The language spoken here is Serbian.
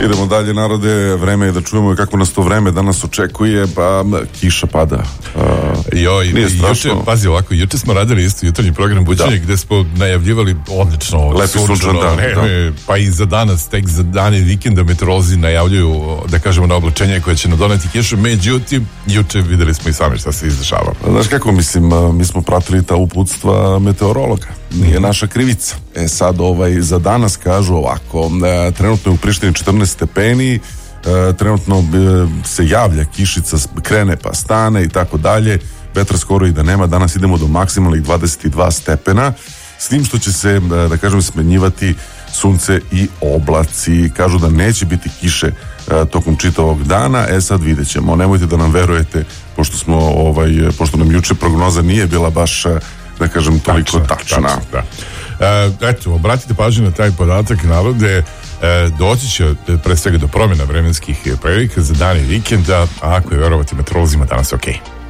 Idemo dalje, narode, vreme je da čujemo kako nas to vreme danas očekuje, pa kiša pada. Nije strašno. Pazi ovako, juče smo radili isto jutarnji program buđenja gde smo najavljivali odlično lepi sunčan dan, pa i za danas, tek za dane vikenda meteorolozi najavljuju, da kažemo, na oblačenje koje će nadoneti kišu, međutim juče videli smo i sami šta se izdešava. Znaš kako, mislim, mi smo pratili ta uputstva meteorologa, nije naša krivica. Sad za danas kažu ovako, trenutno je u Prištini 14 stepeni, trenutno se javlja kišica, krene pa stane i tako dalje, vetra skoro i da nema, danas idemo do maksimalnih 22 stepena, s tim što će se, da kažem, smenjivati sunce i oblaci. Kažu da neće biti kiše tokom čitavog dana, sad vidjet ćemo, nemojte da nam verujete, pošto nam juče prognoza nije bila baš, da kažem, toliko tačna. Eto, obratite pažnju na taj podatak, narode, doći će pre svega do promjena vremenskih prilika za dan i vikenda, a ako je verovati meteorolozima, danas je okej.